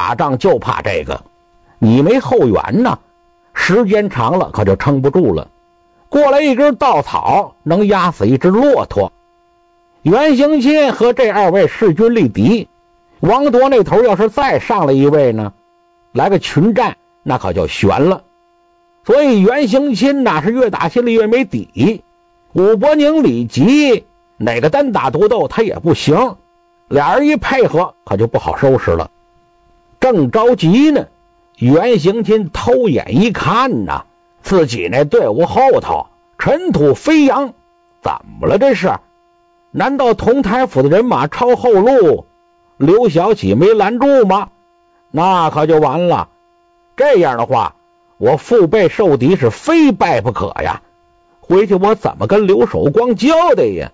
打仗就怕这个，你没后援呢，时间长了可就撑不住了。过来一根稻草能压死一只骆驼。袁行钦和这2位势均力敌，王铎那头要是再上来一位呢，来个群战，那可就悬了。所以袁行钦那是越打心里越没底，武伯宁、李吉哪个单打独斗他也不行，俩人一配合可就不好收拾了。正着急呢，袁行钦偷眼一看呐，自己那队伍后头尘土飞扬，怎么了这是？难道同台府的人马抄后路，刘晓起没拦住吗？那可就完了。这样的话，我腹背受敌是非败不可呀，回去我怎么跟刘守光交代呀？